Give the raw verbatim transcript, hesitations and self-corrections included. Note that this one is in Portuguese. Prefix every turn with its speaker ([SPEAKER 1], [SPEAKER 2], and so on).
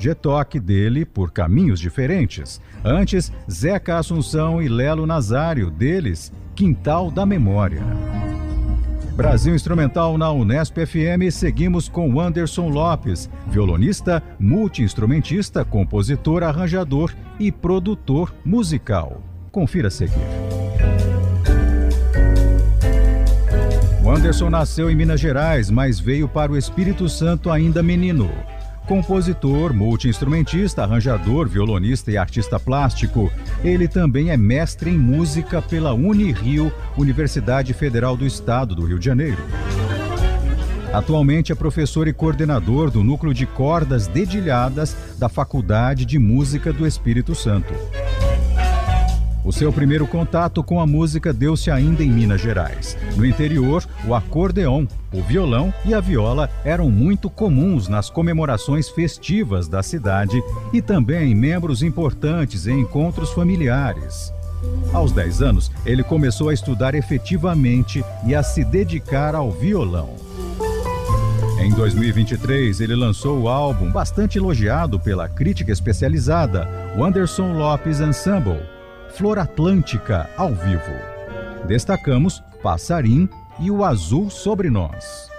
[SPEAKER 1] Toque dele Por Caminhos Diferentes. Antes, Zeca Assunção e Lelo Nazário, deles Quintal da Memória. Brasil Instrumental na Unesp F M, seguimos com Anderson Lopes, violonista, multi-instrumentista, compositor, arranjador e produtor musical. Confira a seguir. O Anderson nasceu em Minas Gerais, mas veio para o Espírito Santo ainda menino. Compositor, multi-instrumentista, arranjador, violonista e artista plástico, ele também é mestre em música pela Unirio, Universidade Federal do Estado do Rio de Janeiro. Atualmente é professor e coordenador do Núcleo de Cordas Dedilhadas da Faculdade de Música do Espírito Santo. O seu primeiro contato com a música deu-se ainda em Minas Gerais. No interior, o acordeon, o violão e a viola eram muito comuns nas comemorações festivas da cidade e também membros importantes em encontros familiares. Aos dez anos, ele começou a estudar efetivamente e a se dedicar ao violão. Em dois mil e vinte e três, ele lançou o álbum bastante elogiado pela crítica especializada, o Anderson Lopes Ensemble, Flor Atlântica ao vivo. Destacamos Passarim e O Azul Sobre Nós.